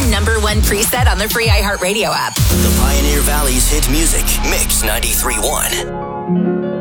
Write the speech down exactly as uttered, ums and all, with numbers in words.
number one preset on the free iHeartRadio app. The Pioneer Valley's hit music, Mix ninety-three point one.